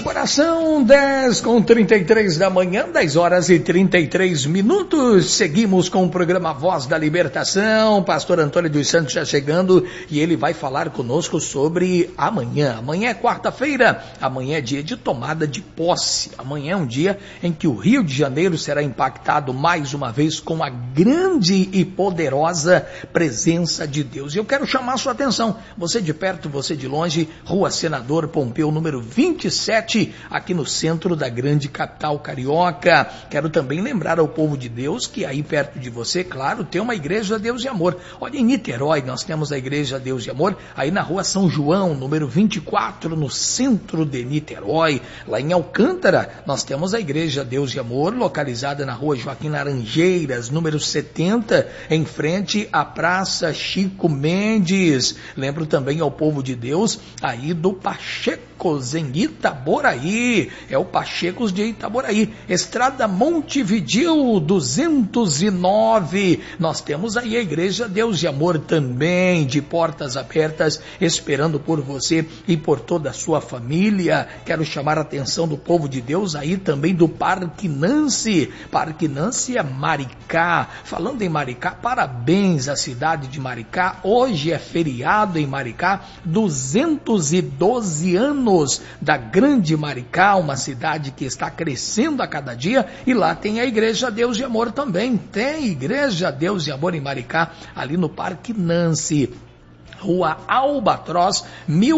Agora são 10h33 da manhã, 10h33. Seguimos com o programa Voz da Libertação. Pastor Antônio dos Santos já chegando e ele vai falar conosco sobre amanhã. Amanhã é quarta-feira, amanhã é dia de tomada de posse. Amanhã é um dia em que o Rio de Janeiro será impactado mais uma vez com a grande e poderosa presença de Deus. E eu quero chamar a sua atenção, você de perto, você de longe, Rua Senador Pompeu, número 27, aqui no centro da grande capital carioca. Quero também lembrar ao povo de Deus que aí perto de você, claro, tem uma igreja Deus e Amor. Olha, em Niterói nós temos a igreja Deus e Amor, aí na Rua São João, número 24, no centro de Niterói. Lá em Alcântara nós temos a igreja Deus e Amor, localizada na Rua Joaquim Laranjeiras, número 70, em frente à Praça Chico Mendes. Lembro também ao povo de Deus aí do Pachecos, em Itaboraí, é o Pachecos de Itaboraí, Estrada Montevidil 209, nós temos aí a igreja Deus e Amor também, de portas abertas, esperando por você e por toda a sua família. Quero chamar a atenção do povo de Deus aí também do Parque Nancy é Maricá. Falando em Maricá, parabéns à cidade de Maricá, hoje é feriado em Maricá, 212 anos da grande Maricá, uma cidade que está crescendo a cada dia, e lá tem a igreja Deus e Amor também, tem igreja Deus e Amor em Maricá, ali no Parque Nancy, Rua Albatroz,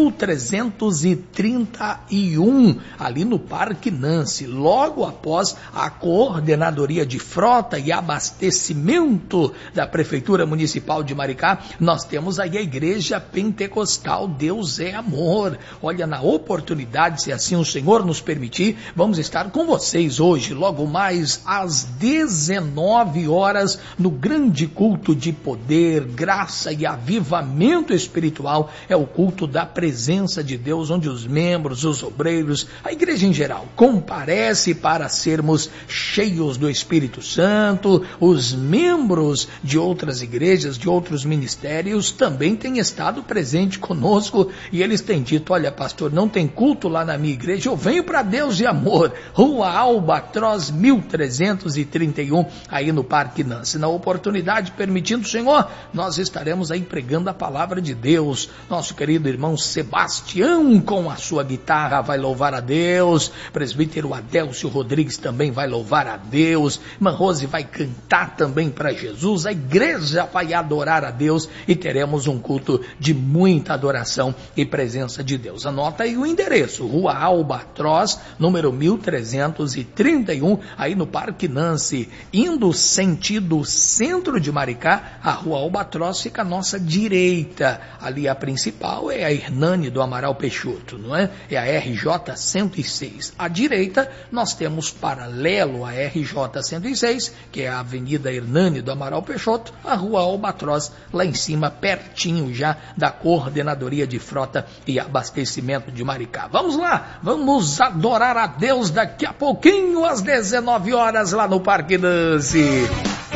1331, ali no Parque Nancy, logo após a Coordenadoria de Frota e Abastecimento da Prefeitura Municipal de Maricá, nós temos aí a Igreja Pentecostal Deus é Amor. Olha, na oportunidade, se assim o Senhor nos permitir, vamos estar com vocês hoje, logo mais às 19 horas, no grande culto de poder, graça e avivamento espiritual. É o culto da presença de Deus, onde os membros, os obreiros, a igreja em geral, comparece para sermos cheios do Espírito Santo. Os membros de outras igrejas, de outros ministérios, também têm estado presente conosco, e eles têm dito: olha, pastor, não tem culto lá na minha igreja, eu venho para Deus e Amor, Rua Albatroz 1331, aí no Parque Nancy. Na oportunidade, permitindo o Senhor, nós estaremos aí pregando a palavra de Deus. Nosso querido irmão Sebastião, com a sua guitarra, vai louvar a Deus. Presbítero Adélcio Rodrigues também vai louvar a Deus. Irmã Rose vai cantar também para Jesus. A igreja vai adorar a Deus e teremos um culto de muita adoração e presença de Deus. Anota aí o endereço: Rua Albatroz, número 1331, aí no Parque Nancy, indo sentido centro de Maricá. A Rua Albatroz fica à nossa direita. Ali a principal é a Hernani do Amaral Peixoto, não é? É a RJ 106. À direita nós temos, paralelo à RJ 106, que é a Avenida Hernani do Amaral Peixoto, a Rua Albatroz, lá em cima, pertinho já da Coordenadoria de Frota e Abastecimento de Maricá. Vamos lá, vamos adorar a Deus daqui a pouquinho, às 19 horas, lá no Parque Nancy.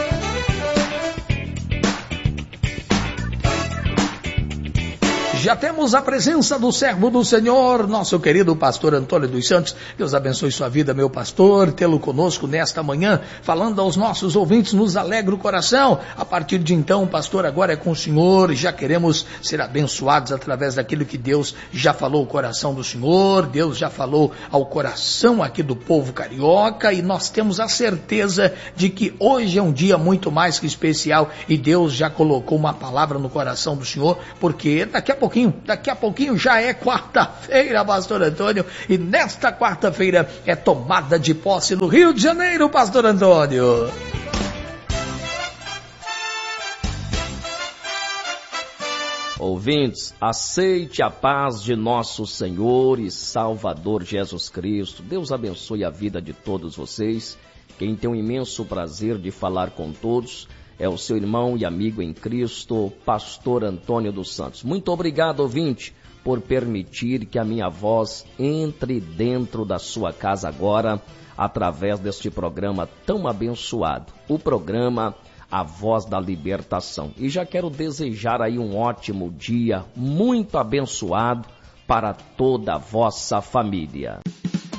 Já temos a presença do servo do Senhor, nosso querido pastor Antônio dos Santos. Deus abençoe sua vida, meu pastor, tê-lo conosco nesta manhã, falando aos nossos ouvintes, nos alegra o coração. A partir de então, pastor, agora é com o Senhor, já queremos ser abençoados através daquilo que Deus já falou ao coração do Senhor, Deus já falou ao coração aqui do povo carioca, e nós temos a certeza de que hoje é um dia muito mais que especial, e Deus já colocou uma palavra no coração do Senhor, porque daqui a pouquinho já é quarta-feira, pastor Antônio, e nesta quarta-feira é tomada de posse no Rio de Janeiro, pastor Antônio. Ouvintes, aceite a paz de nosso Senhor e Salvador Jesus Cristo. Deus abençoe a vida de todos vocês. Quem tem um imenso prazer de falar com todos é o seu irmão e amigo em Cristo, pastor Antônio dos Santos. Muito obrigado, ouvinte, por permitir que a minha voz entre dentro da sua casa agora, através deste programa tão abençoado, o programa A Voz da Libertação. E já quero desejar aí um ótimo dia, muito abençoado para toda a vossa família.